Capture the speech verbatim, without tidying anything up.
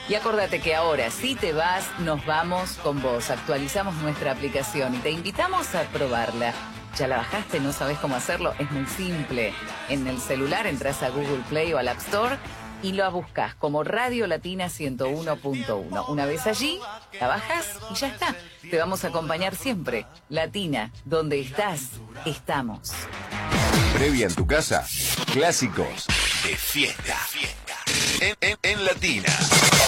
Y acordate que ahora, si te vas, nos vamos con vos. Actualizamos nuestra aplicación y te invitamos a probarla. ¿Ya la bajaste? ¿No sabes cómo hacerlo? Es muy simple. En el celular entras a Google Play o al App Store y lo buscas como Radio Latina ciento uno punto uno. Una vez allí, la bajas y ya está. Te vamos a acompañar siempre. Latina, donde estás, estamos. Previa en tu casa, clásicos de fiesta. En, en, en Latina.